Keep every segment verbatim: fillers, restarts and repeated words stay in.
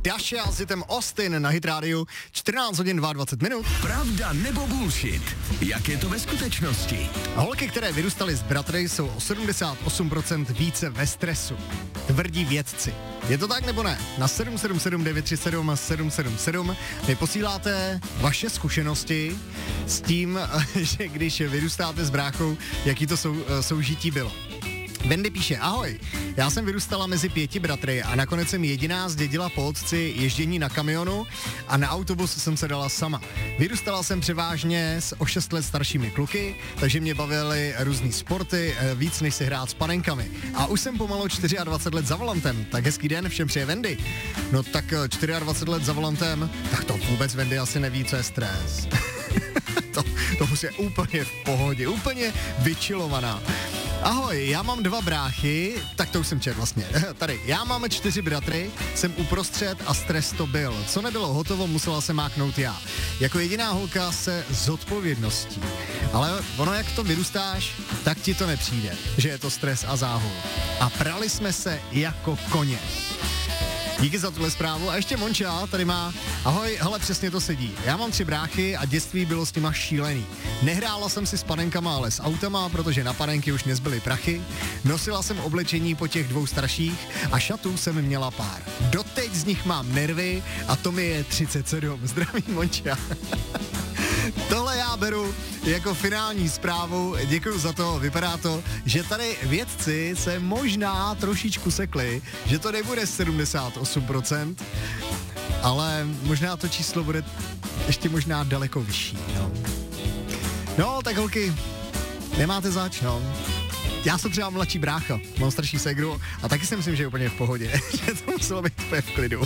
Dasha s hitem Austin na Hit Radio, čtrnáct hodin dvacet dva minut. Pravda nebo bullshit? Jak je to ve skutečnosti? Holky, které vyrůstaly s bratry, jsou o sedmdesát osm procent více ve stresu. Tvrdí vědci. Je to tak nebo ne? Na sedm sedm sedm devět tři sedm sedm sedm sedm mi posíláte vaše zkušenosti s tím, že když vyrůstáte s bráchou, jaký to sou, soužití bylo. Wendy píše, ahoj, já jsem vyrůstala mezi pěti bratry a nakonec jsem jediná zdědila po otci ježdění na kamionu a na autobus jsem se dala sama. Vyrůstala jsem převážně s o šest let staršími kluky, takže mě bavily různý sporty, víc než si hrát s panenkami. A už jsem pomalu dvacet čtyři let za volantem, tak hezký den, všem přeje Wendy. No tak dvacet čtyři let za volantem, tak to vůbec Wendy asi neví, co je stres. to, to už je úplně v pohodě, úplně vyčilovaná. Ahoj, já mám dva bráchy, tak to už jsem čet vlastně. Tady, já mám čtyři bratry, jsem uprostřed a stres to byl. Co nebylo hotovo, musela se máknout já. Jako jediná holka se zodpovědností. Ale ono, jak to vyrůstáš, tak ti to nepřijde, že je to stres a záhul. A prali jsme se jako koně. Díky za tuhle zprávu. A ještě Monča tady má, ahoj, hele, přesně to sedí. Já mám tři bráchy a dětství bylo s nima šílený. Nehrála jsem si s panenkama, ale s autama, protože na panenky už nezbyly prachy. Nosila jsem oblečení po těch dvou starších a šatů jsem měla pár. Doteď z nich mám nervy a to mi je třicet sedm. Zdraví, Monča. Tohle já beru jako finální zprávu, děkuju za to, vypadá to, že tady vědci se možná trošičku sekli, že to nebude sedmdesát osm procent, ale možná to číslo bude ještě možná daleko vyšší, no. No, tak holky, nemáte zač, no. Já jsem třeba mladší brácha, mám starší ségru a taky si myslím, že je úplně v pohodě, že to muselo být úplně v klidu.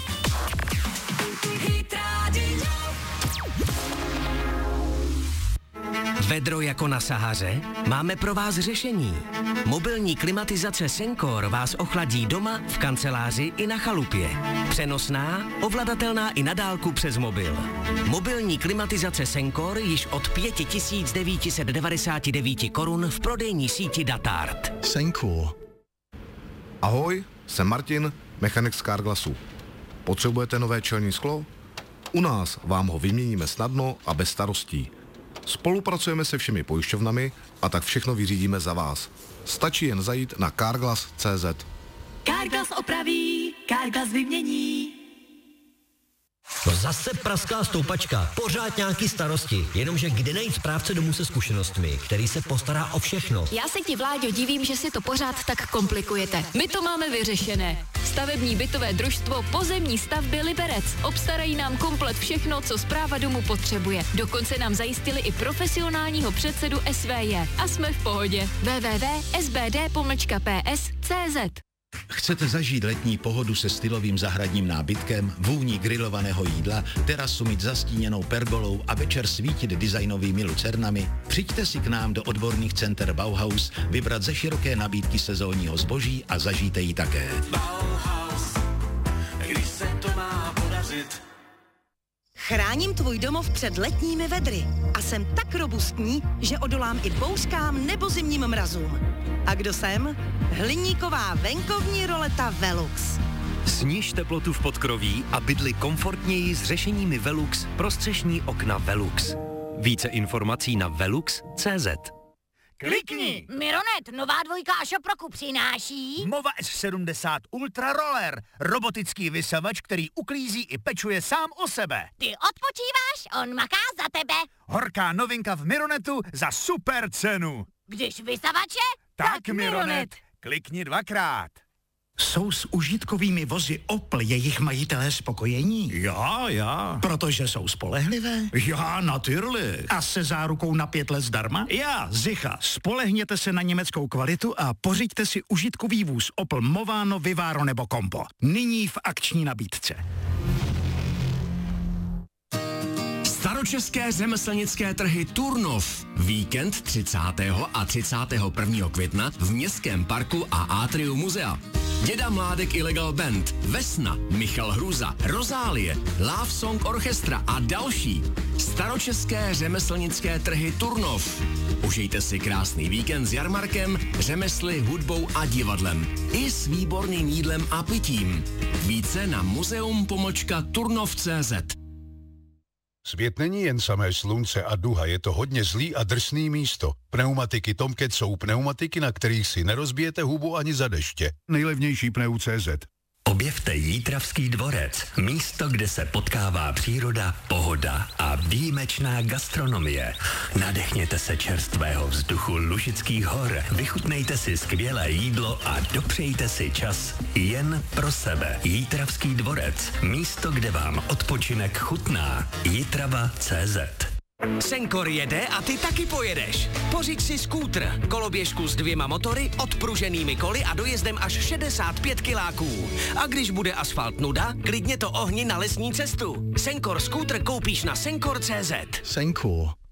Vedro jako na Sahaře? Máme pro vás řešení. Mobilní klimatizace Sencor vás ochladí doma, v kanceláři i na chalupě. Přenosná, ovladatelná i na dálku přes mobil. Mobilní klimatizace Sencor již od pět tisíc devět set devadesát devět korun v prodejní síti Datart. Sencor. Ahoj, jsem Martin, mechanik z Carglassu. Potřebujete nové čelní sklo? U nás vám ho vyměníme snadno a bez starostí. Spolupracujeme se všemi pojišťovnami a tak všechno vyřídíme za vás. Stačí jen zajít na carglass tečka cé zet. Carglass opraví, Carglass vymění. No zase prasklá stoupačka, pořád nějaký starosti, jenomže kde najít správce domů se zkušenostmi, který se postará o všechno. Já se ti, Vláďo, divím, že si to pořád tak komplikujete. My to máme vyřešené. Stavební bytové družstvo Pozemní stavby Liberec. Obstarají nám komplet všechno, co správa domu potřebuje. Dokonce nám zajistili i profesionálního předsedu es vé jé. A jsme v pohodě. w w w tečka s b d pomlčka p s tečka c z. Chcete zažít letní pohodu se stylovým zahradním nábytkem, vůní grilovaného jídla, terasu mít zastíněnou pergolou a večer svítit designovými lucernami? Přijďte si k nám do odborných center Bauhaus, vybrat ze široké nabídky sezónního zboží a zažijte ji také. Bauhaus, když se to má podařit. Chráním tvůj domov před letními vedry a jsem tak robustní, že odolám i bouřkám nebo zimním mrazům. A kdo jsem? Hliníková venkovní roleta Velux. Sníž teplotu v podkroví a bydli komfortněji s řešeními Velux pro střešní okna Velux. Více informací na velux tečka cé zet. Klikni! Mironet, nová dvojka Ašoproku přináší Mova es sedmdesát Ultra Roller, robotický vysavač, který uklízí i pečuje sám o sebe. Ty odpočíváš, on maká za tebe. Horká novinka v Mironetu za super cenu. Když vysavače, tak, tak Mironet. Mironet. Klikni dvakrát. Jsou s užitkovými vozy Opel jejich majitelé spokojení? Já, já. Protože jsou spolehlivé? Já, natürlich. A se zárukou na pět let zdarma? Já. Zicha, spolehněte se na německou kvalitu a pořiďte si užitkový vůz Opel Movano, Vivaro nebo Combo. Nyní v akční nabídce. Staročeské řemeslnické trhy Turnov. Víkend třicátého a třicátého prvního května v Městském parku a Atriu muzea. Děda Mládek Illegal Band, Vesna, Michal Hruza, Rozálie, Love Song Orchestra a další. Staročeské řemeslnické trhy Turnov. Užijte si krásný víkend s jarmarkem, řemesly, hudbou a divadlem. I s výborným jídlem a pitím. Více na muzeum pomlčka turnov tečka cé zet. Svět není jen samé slunce a duha, je to hodně zlý a drsný místo. Pneumatiky Tomcat jsou pneumatiky, na kterých si nerozbijete hubu ani za deště. Nejlevnější pneu tečka cé zet. Objevte Jítravský dvorec, místo, kde se potkává příroda, pohoda a výjimečná gastronomie. Nadechněte se čerstvého vzduchu Lužických hor, vychutnejte si skvělé jídlo a dopřejte si čas jen pro sebe. Jítravský dvorec, místo, kde vám odpočinek chutná. Jitrava tečka cé zet. Senkor jede a ty taky pojedeš. Pořiď si skútr, koloběžku s dvěma motory, odpruženými koly a dojezdem až šedesát pět kiláků. A když bude asfalt nuda, klidně to ohni na lesní cestu. Senkor skútr koupíš na senkor tečka cé zet. Senkor.